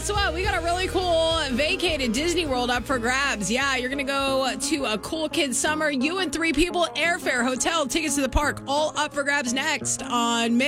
guess what? We got a really cool vacate at Disney World up for grabs. Yeah, you're going to go to a cool kid summer. You and 3 people, airfare, hotel, tickets to the park, all up for grabs next on